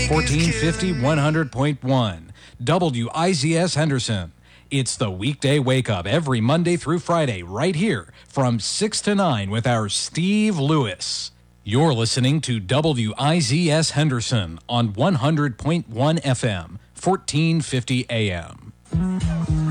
1450 100.1 WIZS Henderson. It's the weekday wake up every Monday through Friday right here from 6 to 9 with our Steve Lewis. You're listening to WIZS Henderson on 100.1 FM, 1450 AM.